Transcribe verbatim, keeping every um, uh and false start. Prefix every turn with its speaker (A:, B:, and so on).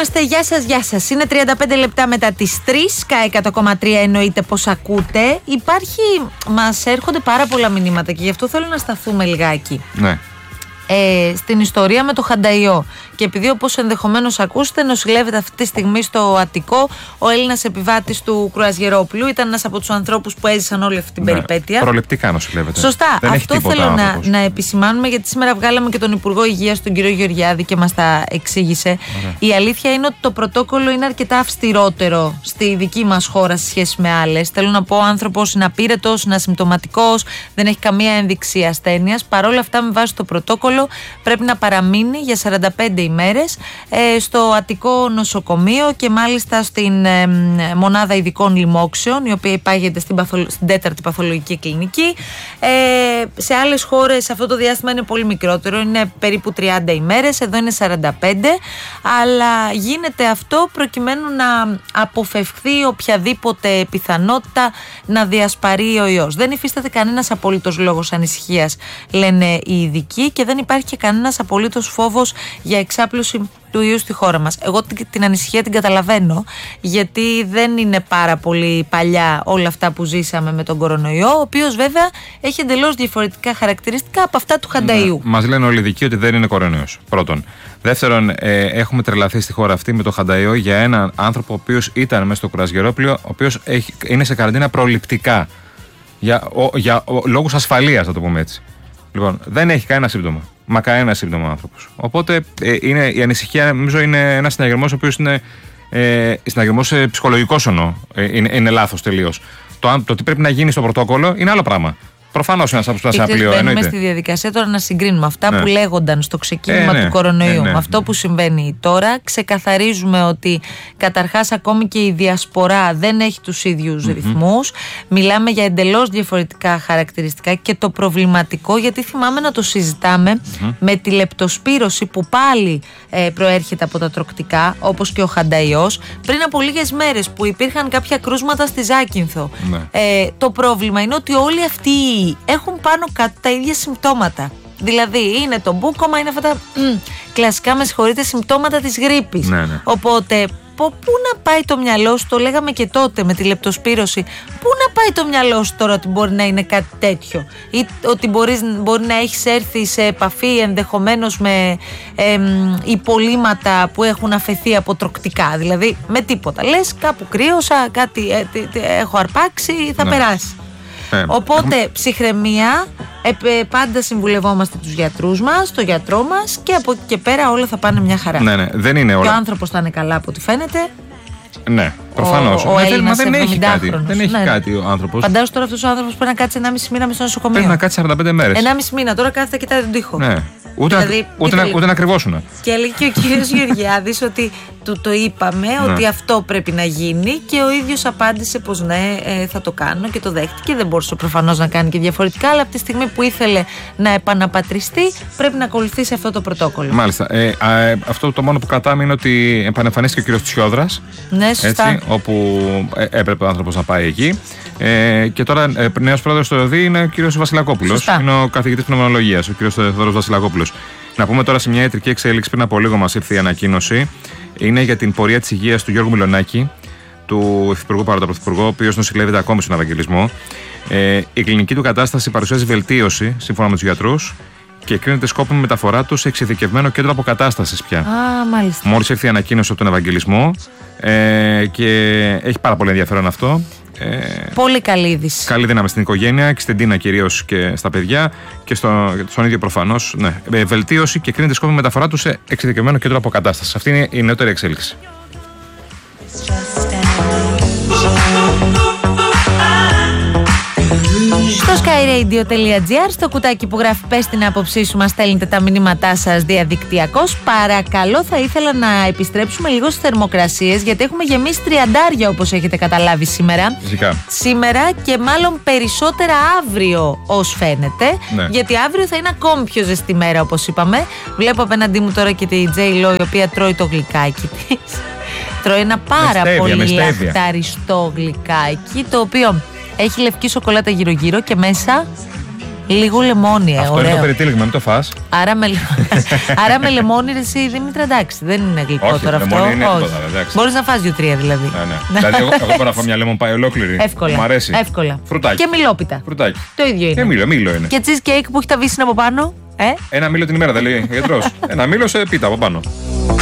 A: είμαστε, γεια σας, γεια σας. Είναι τριάντα πέντε λεπτά μετά τις τρεις, ΚΑ εκατό κόμμα τρία, εννοείται πως ακούτε. Υπάρχει, μας έρχονται πάρα πολλά μηνύματα και γι' αυτό θέλω να σταθούμε λιγάκι.
B: Ναι.
A: Ε, στην ιστορία με το Χανταϊό. Και επειδή, όπως ενδεχομένως ακούσετε, νοσηλεύεται αυτή τη στιγμή στο Αττικό ο Έλληνας επιβάτης του Κρουαζιερόπουλου. Ήταν ένας από τους ανθρώπους που έζησαν όλη αυτή την ναι, περιπέτεια.
B: Προληπτικά νοσηλεύεται.
A: Σωστά.
B: Δεν
A: αυτό θέλω να, να επισημάνουμε, γιατί σήμερα βγάλαμε και τον Υπουργό Υγείας, τον κύριο Γεωργιάδη, και μας τα εξήγησε. Ωραία. Η αλήθεια είναι ότι το πρωτόκολλο είναι αρκετά αυστηρότερο στη δική μας χώρα σε σχέση με άλλες. Θέλω να πω, ο άνθρωπος είναι απείρετος, είναι ασυμπτωματικός, δεν έχει καμία ένδειξη ασθένειας. Παρ' όλα αυτά, με βάση το πρωτόκολλο, πρέπει να παραμείνει για σαράντα πέντε ημέρες ε, στο Αττικό νοσοκομείο και μάλιστα στην ε, μονάδα ειδικών λοιμόξεων, η οποία υπάγεται στην, παθολο, στην τέταρτη παθολογική κλινική. Ε, σε άλλες χώρες αυτό το διάστημα είναι πολύ μικρότερο, είναι περίπου τριάντα ημέρες, εδώ είναι σαράντα πέντε, αλλά γίνεται αυτό προκειμένου να αποφευχθεί οποιαδήποτε πιθανότητα να διασπαρεί ο ιός. Δεν υφίσταται κανένας απολύτως λόγος ανησυχίας, λένε οι ειδικοί, και δεν υπάρχει και κανένας απολύτως φόβος για εξάπλωση του ιού στη χώρα μας. Εγώ την ανησυχία την καταλαβαίνω, γιατί δεν είναι πάρα πολύ παλιά όλα αυτά που ζήσαμε με τον κορονοϊό, ο οποίος βέβαια έχει εντελώς διαφορετικά χαρακτηριστικά από αυτά του Χανταϊού.
B: Ναι. Μας λένε όλοι οι ειδικοί ότι δεν είναι κορονοϊός. Πρώτον. Δεύτερον, ε, έχουμε τρελαθεί στη χώρα αυτή με το Χανταϊό για έναν άνθρωπο ο οποίος ήταν μέσα στο Κρουαζιερόπουλο, ο οποίος έχει, είναι σε καραντίνα προληπτικά. Για, ο, για ο, λόγους ασφαλείας, θα το πούμε έτσι. Λοιπόν, δεν έχει κανένα σύμπτωμα. Μα κανένα σύμπτωμα ο άνθρωπος. Οπότε ε, είναι, η ανησυχία, νομίζω, είναι ένας συναγερμός ο οποίος είναι ε, συναγερμός ε, ψυχολογικός εννοώ. Ε, είναι, είναι λάθος τελείως. Το, το τι πρέπει να γίνει στο πρωτόκολλο είναι άλλο πράγμα. Προφανώς είναι ένα σε ένα πλοίο.
A: Μπαίνουμε στη διαδικασία τώρα να συγκρίνουμε αυτά ναι. που λέγονταν στο ξεκίνημα
B: ε, ναι,
A: του κορονοϊού
B: ε, ναι,
A: με αυτό
B: ναι.
A: που συμβαίνει τώρα. Ξεκαθαρίζουμε ότι καταρχάς ακόμη και η διασπορά δεν έχει τους ίδιους mm-hmm. ρυθμούς. Μιλάμε για εντελώς διαφορετικά χαρακτηριστικά, και το προβληματικό, γιατί θυμάμαι να το συζητάμε mm-hmm. με τη λεπτοσπύρωση που πάλι ε, προέρχεται από τα τροκτικά, όπως και ο Χανταϊός, πριν από λίγες μέρες που υπήρχαν κάποια κρούσματα στη Ζάκυνθο.
B: Ναι.
A: Ε, το πρόβλημα είναι ότι όλοι αυτοί έχουν πάνω κάτω τα ίδια συμπτώματα. Δηλαδή είναι το μπούκομα, είναι αυτά τα μ, κλασικά, με συγχωρείτε, συμπτώματα της γρίπης.
B: Ναι, ναι.
A: Οπότε πού να πάει το μυαλό σου, το λέγαμε και τότε με τη λεπτοσπύρωση, πού να πάει το μυαλό σου τώρα ότι μπορεί να είναι κάτι τέτοιο, ή ότι μπορείς, μπορεί να έχεις έρθει σε επαφή ενδεχομένως με ε, υπολείμματα που έχουν αφαιθεί από τροκτικά, δηλαδή με τίποτα. Λες κάπου κρύωσα, κάτι ε, τε, τε, έχω αρπάξει, θα ναι. περάσει. Ε, Οπότε έχουμε... ψυχραιμία, ε, ε, πάντα συμβουλευόμαστε τους γιατρούς μας, το γιατρό μας, και από εκεί και πέρα όλα θα πάνε μια χαρά.
B: Ναι, ναι, δεν είναι όλα.
A: Και ο άνθρωπος θα είναι καλά από ό,τι φαίνεται.
B: Ναι, προφανώς.
A: Ο, ο Έλληνας
B: δεν έχει κάτι, δεν έχει
A: ναι.
B: κάτι ο άνθρωπος.
A: Φαντάζομαι τώρα αυτός ο άνθρωπος πρέπει να κάτσει ενάμιση μήνα μες στο νοσοκομείο.
B: Πρέπει να κάτσει σαράντα πέντε μέρες.
A: ενάμιση μήνα, τώρα κάθεται και κοιτάει τον τοίχο.
B: Ναι. Ούτε, δηλαδή, να, ούτε, να, ούτε να κρυβώσουν.
A: Και έλεγε και ο κύριος Γεωργιάδης ότι του το είπαμε ναι. ότι αυτό πρέπει να γίνει, και ο ίδιος απάντησε πως ναι, ε, θα το κάνω, και το δέχτηκε. Δεν μπορούσε προφανώς να κάνει και διαφορετικά, αλλά από τη στιγμή που ήθελε να επαναπατριστεί, πρέπει να ακολουθήσει αυτό το πρωτόκολλο.
B: Μάλιστα. Ε, α, αυτό το μόνο που κρατάμε είναι ότι επανεμφανίστηκε ο κύριος Τσιόδρας.
A: Ναι, σωστά.
B: Έτσι, όπου έπρεπε ο άνθρωπος να πάει εκεί. Ε, και τώρα ε, νέος πρόεδρος του ΕΟΔΗ είναι ο κύριος Βασιλακόπουλος.
A: Σωστά.
B: Είναι ο καθηγητής πνευμονολογίας, ο κύριος Θεοδόρος Βασιλακόπουλος. Να πούμε τώρα σε μια ιατρική εξέλιξη, πριν από λίγο μας ήρθε η ανακοίνωση. Είναι για την πορεία της υγείας του Γιώργου Μιλονάκη, του Υφυπουργού παρά Πρωθυπουργού, ο οποίος νοσηλεύεται ακόμη στον Ευαγγελισμό. Ε, η κλινική του κατάσταση παρουσιάζει βελτίωση, σύμφωνα με τους γιατρούς, και κρίνεται σκόπιμη μεταφορά του σε εξειδικευμένο κέντρο αποκατάστασης πια.
A: Α, μάλιστα.
B: Μόλις ήρθε η ανακοίνωση από τον Ευαγγελισμό, ε, και έχει πάρα πολύ ενδιαφέρον αυτό. Ε,
A: πολύ καλή είδηση.
B: Καλή δύναμη στην οικογένεια και στην Τίνα κυρίως και στα παιδιά, και στο, στον ίδιο προφανώς. Ναι. Ε, βελτίωση και κρίνεται σκόπιμη μεταφορά του σε εξειδικευμένο κέντρο αποκατάστασης. Αυτή είναι η νεότερη εξέλιξη.
A: Στο skyradio.gr, στο κουτάκι που γράφει πες την άποψή σου, μας στέλνετε τα μηνύματά σας διαδικτυακώς. Παρακαλώ, θα ήθελα να επιστρέψουμε λίγο στις θερμοκρασίες, γιατί έχουμε γεμίσει τριαντάρια, όπως έχετε καταλάβει σήμερα.
B: Φυσικά.
A: Σήμερα, και μάλλον περισσότερα αύριο, ως φαίνεται. Ναι. Γιατί αύριο θα είναι ακόμη πιο ζεστή μέρα, όπως είπαμε. Βλέπω απέναντί μου τώρα και τη J-Lo, η οποία τρώει το γλυκάκι της. Τρώει ένα πάρα στέβια, πολύ λαχταριστό γλυκάκι, το οποίο έχει λευκή σοκολάτα γύρω-γύρω και μέσα Λίγο λεμόνι, ε,
B: Αυτό
A: ωραίο.
B: είναι το περιτύλιγμα, μην το φας.
A: Άρα με, Άρα με λεμόνι, ρε εσύ, Δήμητρα, εντάξει, δεν είναι γλυκό
B: Όχι,
A: τώρα αυτό.
B: λεμόνι είναι τίποτα, εντάξει.
A: Μπορείς να φας δύο-τρία δηλαδή.
B: Ναι, ναι. Δηλαδή, εγώ, εγώ μπορώ να φάω μια lemon pie ολόκληρη.
A: Εύκολα.
B: Μ' αρέσει.
A: Εύκολα.
B: Φρουτάκι.
A: Και μιλόπιτα.
B: Φρουτάκι.
A: Το ίδιο είναι.
B: Και μήλο, μήλο είναι.
A: Και cheesecake που έχει τα βύσσινα από πάνω. Ε?
B: Ένα μήλο την ημέρα δεν λέει ο γιατρός. Ένα μήλο σε πίτα από πάνω.